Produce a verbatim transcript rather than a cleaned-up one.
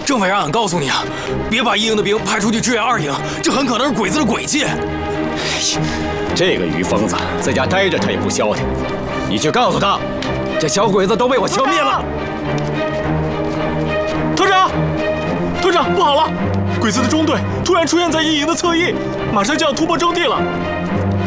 政委让俺告诉你啊，别把一营的兵派出去支援二营，这很可能是鬼子的诡计。 这个余疯子在家待着，他也不消停。你去告诉他，这小鬼子都被我消灭了。 团长，团长，不好了！鬼子的中队突然出现在一营的侧翼，马上就要突破阵地了。